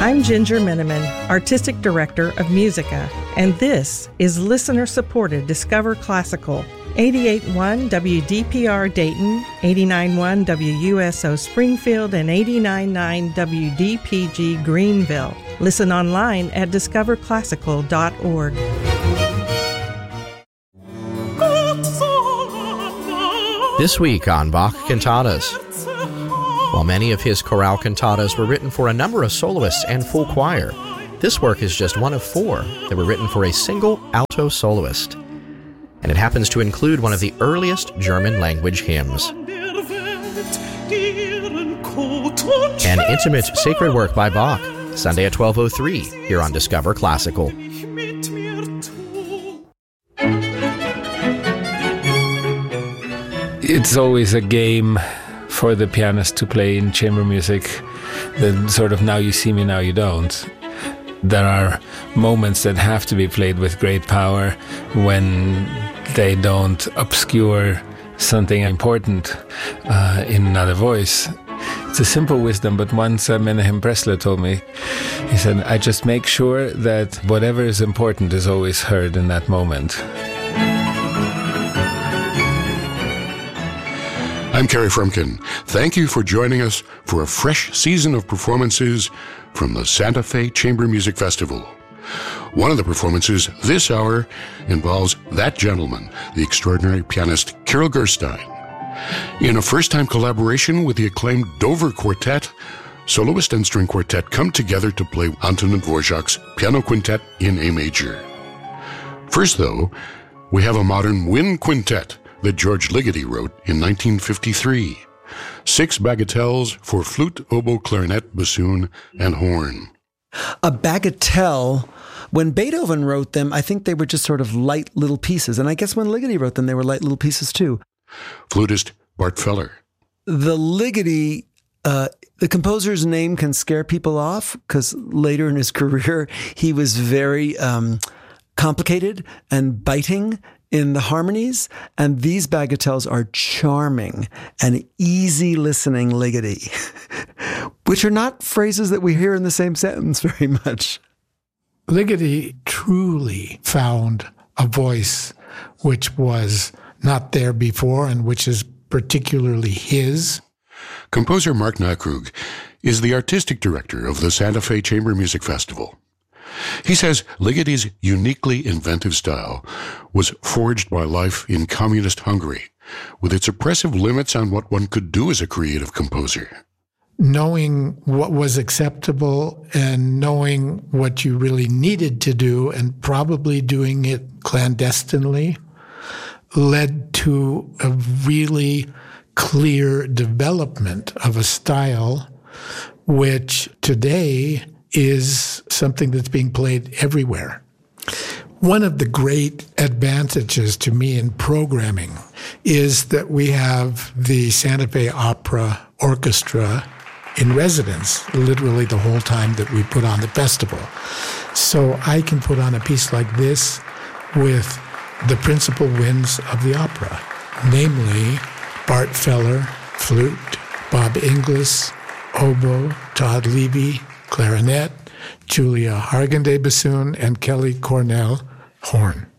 I'm Ginger Miniman, Artistic Director of Musica, and this is listener-supported Discover Classical. 88.1 WDPR Dayton, 89.1 WUSO Springfield, and 89.9 WDPG Greenville. Listen online at discoverclassical.org. This week on Bach Cantatas. While many of his chorale cantatas were written for a number of soloists and full choir, this work is just one of 4 that were written for a single alto soloist. And it happens to include one of the earliest German-language hymns. An intimate sacred work by Bach, Sunday at 12:03, here on Discover Classical. It's always a game for the pianist to play in chamber music, the sort of now you see me, now you don't. There are moments that have to be played with great power when they don't obscure something important in another voice. It's a simple wisdom, but once Menahem Pressler told me, he said, I just make sure that whatever is important is always heard in that moment. I'm Kerry Frumkin. Thank you for joining us for a fresh season of performances from the Santa Fe Chamber Music Festival. One of the performances this hour involves that gentleman, the extraordinary pianist Carol Gerstein. In a first-time collaboration with the acclaimed Dover Quartet, soloist and string quartet come together to play Antonin Dvorak's Piano Quintet in A major. First, though, we have a modern wind quintet that George Ligeti wrote in 1953. 6 bagatelles for flute, oboe, clarinet, bassoon, and horn. A bagatelle, when Beethoven wrote them, I think they were just sort of light little pieces. And I guess when Ligeti wrote them, they were light little pieces too. Flutist Bart Feller. The Ligeti, the composer's name can scare people off because later in his career, he was very complicated and biting in the harmonies, and these bagatelles are charming and easy listening Ligeti, which are not phrases that we hear in the same sentence very much. Ligeti truly found a voice which was not there before and which is particularly his. Composer Mark Nykrug is the artistic director of the Santa Fe Chamber Music Festival. He says Ligeti's uniquely inventive style was forged by life in communist Hungary, with its oppressive limits on what one could do as a creative composer. Knowing what was acceptable and knowing what you really needed to do and probably doing it clandestinely led to a really clear development of a style which today is something that's being played everywhere. One of the great advantages to me in programming is that we have the Santa Fe Opera Orchestra in residence, literally the whole time that we put on the festival. So I can put on a piece like this with the principal winds of the opera, namely Bart Feller, flute, Bob Inglis, oboe, Todd Levy, clarinet, Julia Hargande bassoon, and Kelly Cornell horn.